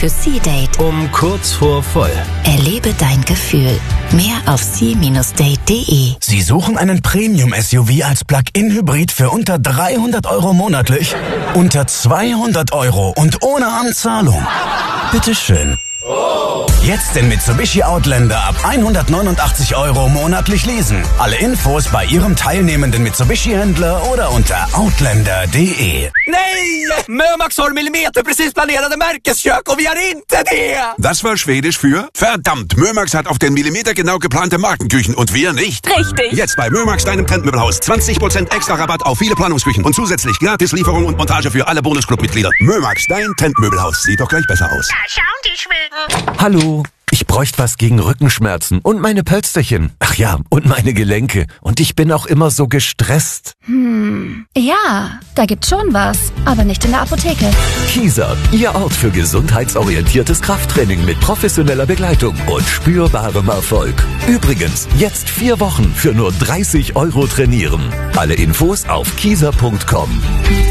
Für Sea-Date. Um kurz vor voll. Erlebe dein Gefühl. Mehr auf sea-date.de. Sie suchen einen Premium-SUV als Plug-in-Hybrid für unter 300 € monatlich? Unter 200 € und ohne Anzahlung. Bitteschön. Jetzt den Mitsubishi Outlander ab 189 € monatlich leasen. Alle Infos bei Ihrem teilnehmenden Mitsubishi-Händler oder unter outlander.de. Nej! Mömax har millimeter precis planerade märkeskök och vi har inte det! Das war Schwedisch für verdammt. Mömax hat auf den Millimeter genau geplante Markenküchen und wir nicht. Richtig. Jetzt bei Mömax, deinem Trendmöbelhaus. 20% extra Rabatt auf viele Planungsküchen und zusätzlich gratis Lieferung und Montage für alle Bonusclub-Mitglieder. Mömax, dein Trendmöbelhaus. Sieht doch gleich besser aus. Da schauen die Schweden. Hallo, ich bräuchte was gegen Rückenschmerzen und meine Pölsterchen. Ach ja, und meine Gelenke. Und ich bin auch immer so gestresst. Ja, da gibt's schon was, aber nicht in der Apotheke. Kieser, Ihr Ort für gesundheitsorientiertes Krafttraining mit professioneller Begleitung und spürbarem Erfolg. Übrigens, jetzt 4 Wochen für nur 30 € trainieren. Alle Infos auf kieser.com.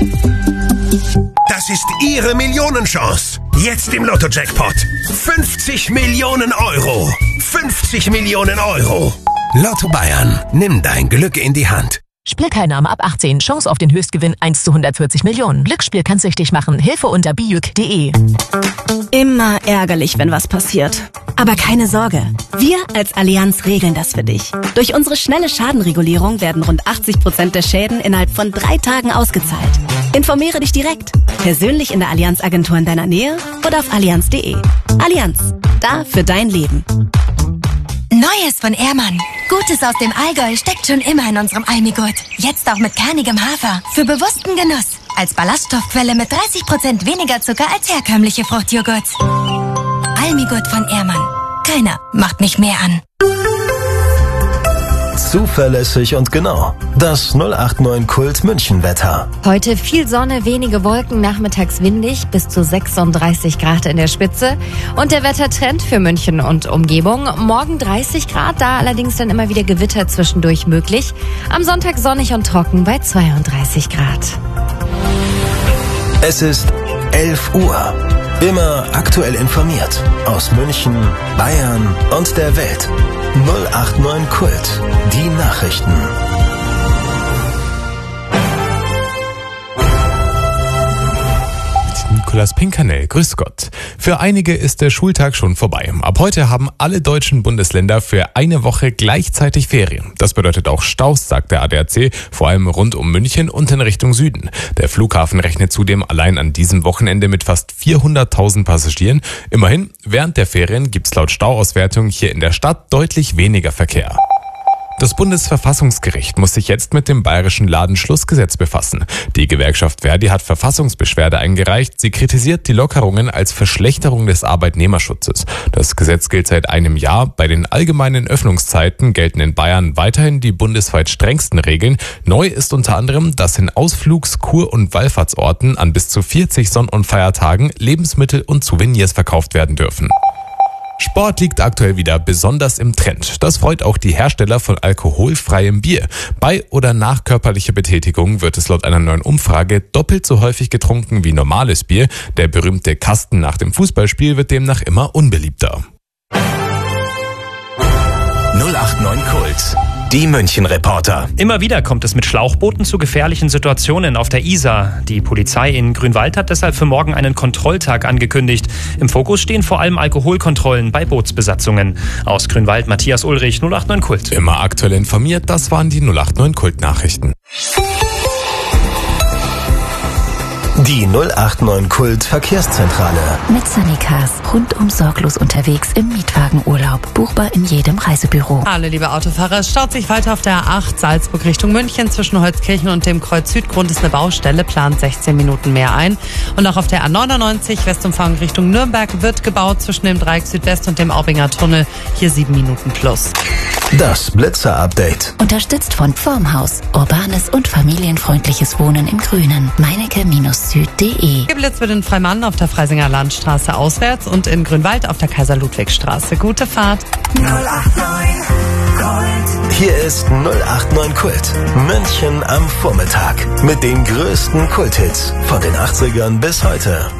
Das ist Ihre Millionenchance. Jetzt im Lotto-Jackpot. 50 Millionen €. 50 Millionen €. Lotto Bayern. Nimm dein Glück in die Hand. Spielteilnahme ab 18. Chance auf den Höchstgewinn 1 zu 140 Millionen. Glücksspiel kann süchtig machen. Hilfe unter bijuk.de. Immer ärgerlich, wenn was passiert. Aber keine Sorge. Wir als Allianz regeln das für dich. Durch unsere schnelle Schadenregulierung werden rund 80% der Schäden innerhalb von 3 Tagen ausgezahlt. Informiere dich direkt. Persönlich in der Allianz-Agentur in deiner Nähe oder auf allianz.de. Allianz. Da für dein Leben. Neues von Ehrmann. Gutes aus dem Allgäu steckt schon immer in unserem Almigurt. Jetzt auch mit kernigem Hafer. Für bewussten Genuss. Als Ballaststoffquelle mit 30% weniger Zucker als herkömmliche Fruchtjoghurts. Almigurt von Ehrmann. Keiner macht mich mehr an. Zuverlässig und genau. Das 089 Kult München Wetter. Heute viel Sonne, wenige Wolken, nachmittags windig, bis zu 36 Grad in der Spitze. Und der Wettertrend für München und Umgebung. Morgen 30 Grad, da allerdings dann immer wieder Gewitter zwischendurch möglich. Am Sonntag sonnig und trocken bei 32 Grad. Es ist 11 Uhr. Immer aktuell informiert. Aus München, Bayern und der Welt. 089 Kult. Die Nachrichten. Nikolas Pinkernell, grüß Gott. Für einige ist der Schultag schon vorbei. Ab heute haben alle deutschen Bundesländer für eine Woche gleichzeitig Ferien. Das bedeutet auch Staus, sagt der ADAC, vor allem rund um München und in Richtung Süden. Der Flughafen rechnet zudem allein an diesem Wochenende mit fast 400.000 Passagieren. Immerhin, während der Ferien gibt's laut Stauauswertung hier in der Stadt deutlich weniger Verkehr. Das Bundesverfassungsgericht muss sich jetzt mit dem bayerischen Ladenschlussgesetz befassen. Die Gewerkschaft Verdi hat Verfassungsbeschwerde eingereicht. Sie kritisiert die Lockerungen als Verschlechterung des Arbeitnehmerschutzes. Das Gesetz gilt seit einem Jahr. Bei den allgemeinen Öffnungszeiten gelten in Bayern weiterhin die bundesweit strengsten Regeln. Neu ist unter anderem, dass in Ausflugs-, Kur- und Wallfahrtsorten an bis zu 40 Sonn- und Feiertagen Lebensmittel und Souvenirs verkauft werden dürfen. Sport liegt aktuell wieder besonders im Trend. Das freut auch die Hersteller von alkoholfreiem Bier. Bei oder nach körperlicher Betätigung wird es laut einer neuen Umfrage doppelt so häufig getrunken wie normales Bier. Der berühmte Kasten nach dem Fußballspiel wird demnach immer unbeliebter. 089 Kult. Die München-Reporter. Immer wieder kommt es mit Schlauchbooten zu gefährlichen Situationen auf der Isar. Die Polizei in Grünwald hat deshalb für morgen einen Kontrolltag angekündigt. Im Fokus stehen vor allem Alkoholkontrollen bei Bootsbesatzungen. Aus Grünwald Matthias Ulrich, 089 Kult. Immer aktuell informiert, das waren die 089 Kult-Nachrichten. Die 089 Kult Verkehrszentrale. Mit Sunnycars. Rundum sorglos unterwegs im Mietwagenurlaub. Buchbar in jedem Reisebüro. Hallo liebe Autofahrer, es staut sich weiter auf der A8 Salzburg Richtung München. Zwischen Holzkirchen und dem Kreuz Südgrund ist eine Baustelle, plant 16 Minuten mehr ein. Und auch auf der A99 Westumfahrung Richtung Nürnberg wird gebaut zwischen dem Dreieck Südwest und dem Aubinger Tunnel. Hier 7 Minuten plus. Das Blitzer-Update. Unterstützt von Formhaus. Urbanes und familienfreundliches Wohnen im Grünen. Meinecke-süd.de. Geblitzt wird in Freimann auf der Freisinger Landstraße auswärts und in Grünwald auf der Kaiser-Ludwig-Straße. Gute Fahrt. 089 Kult. Hier ist 089 Kult. München am Vormittag. Mit den größten Kulthits von den 80ern bis heute.